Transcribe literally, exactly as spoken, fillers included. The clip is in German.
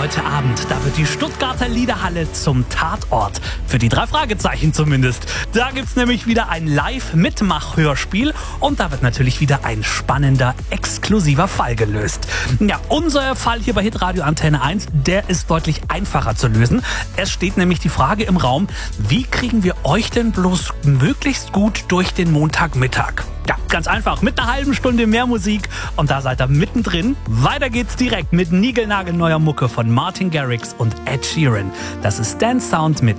heute Abend, da wird die Stuttgarter Liederhalle zum Tatort. Für die drei Fragezeichen zumindest. Da gibt's nämlich wieder ein Live-Mitmach-Hörspiel und da wird natürlich wieder ein spannender, exklusiver Fall gelöst. Ja, unser Fall hier bei Hitradio Antenne eins, der ist deutlich einfacher zu lösen. Es steht nämlich die Frage im Raum, wie kriegen wir euch denn bloß möglichst gut durch den Montagmittag? Ja, ganz einfach, mit einer halben Stunde mehr Musik und da seid ihr mittendrin. Weiter geht's direkt mit niegelnagelneuer Mucke von Martin Garrix und Ed Sheeran. Das ist Dance Sound mit